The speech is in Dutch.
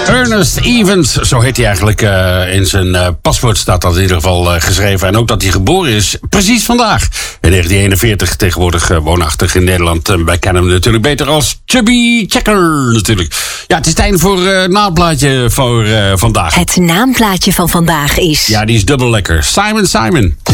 Ernest Evans, zo heet hij eigenlijk. In zijn paspoort staat dat in ieder geval geschreven. En ook dat hij geboren is, precies vandaag. In 1941, tegenwoordig woonachtig in Nederland. Wij kennen hem natuurlijk beter als Chubby Checker natuurlijk. Ja, het is tijd voor het naamplaatje voor vandaag. Het naamplaatje van vandaag is... Ja, die is dubbel lekker. Simon.